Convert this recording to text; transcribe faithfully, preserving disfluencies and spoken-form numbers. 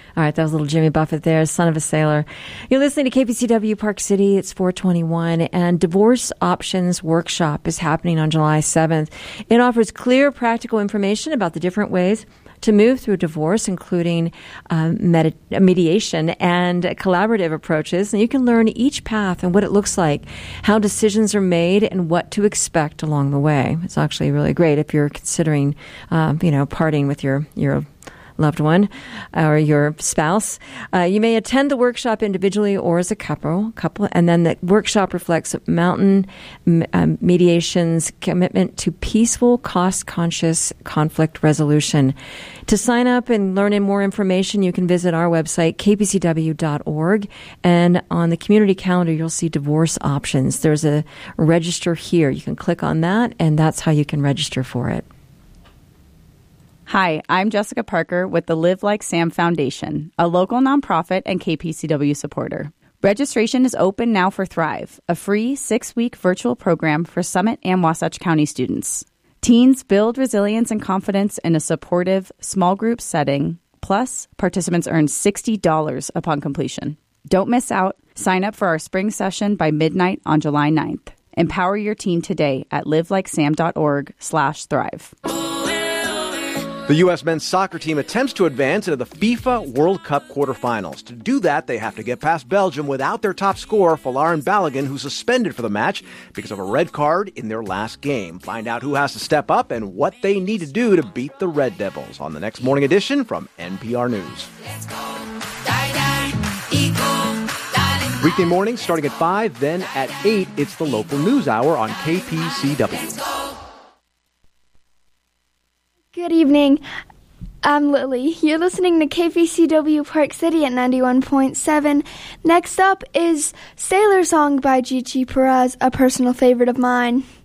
All right, that was little Jimmy Buffett there, son of a sailor. You're listening to K P C W Park City. It's four twenty-one, and Divorce Options Workshop is happening on July seventh. It offers clear, practical information about the different ways to move through divorce, including um, med- mediation and collaborative approaches. And you can learn each path and what it looks like, how decisions are made, and what to expect along the way. It's actually really great if you're considering, um, you know, parting with your your loved one or your spouse. Uh, you may attend the workshop individually or as a couple, couple, and then the workshop reflects Mountain um, Mediation's commitment to peaceful, cost-conscious conflict resolution. To sign up and learn more information, you can visit our website, k p c w dot org, and on the community calendar, you'll see divorce options. There's a register here. You can click on that, and that's how you can register for it. Hi, I'm Jessica Parker with the Live Like Sam Foundation, a local nonprofit and K P C W supporter. Registration is open now for Thrive, a free six-week virtual program for Summit and Wasatch County students. Teens build resilience and confidence in a supportive, small group setting. Plus, participants earn sixty dollars upon completion. Don't miss out. Sign up for our spring session by midnight on July ninth. Empower your teen today at livelikesam.org slash thrive. The U S men's soccer team attempts to advance into the FIFA World Cup quarterfinals. To do that, they have to get past Belgium without their top scorer, Folarin Balogun, who's suspended for the match because of a red card in their last game. Find out who has to step up and what they need to do to beat the Red Devils on the next morning edition from N P R News. Let's go. Die, die. Equal. Weekday mornings starting at five, then at eight, it's the local news hour on K P C W. Good evening. I'm Lily. You're listening to K P C W Park City at ninety-one point seven. Next up is Sailor Song by Gigi Perez, a personal favorite of mine.